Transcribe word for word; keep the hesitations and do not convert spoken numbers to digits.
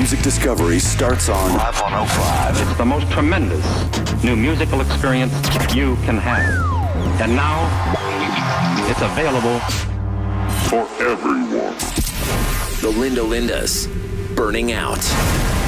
music discovery starts on five one oh five. It's the most tremendous new musical experience you can have. And now, it's available for everyone. The Linda Lindas, Burning Out.